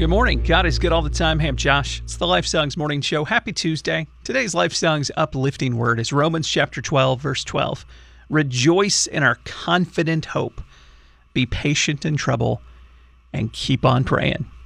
Good morning. God is good all the time. Hey, I'm Josh. It's the Life Songs Morning Show. Happy Tuesday. Today's Life Songs uplifting word is Romans chapter 12, verse 12. Rejoice in our confident hope. Be patient in trouble and keep on praying.